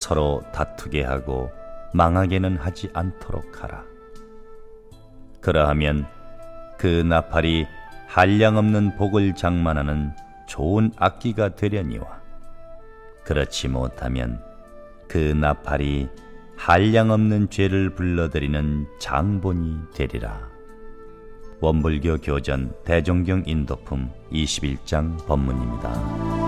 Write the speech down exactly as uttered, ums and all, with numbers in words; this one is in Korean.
서로 다투게 하고 망하게는 하지 않도록 하라. 그러하면 그 나팔이 한량없는 복을 장만하는 좋은 악기가 되려니와 그렇지 못하면 그 나팔이 한량없는 죄를 불러들이는 장본이 되리라. 원불교 교전 대종경 인도품 이십일 장 법문입니다.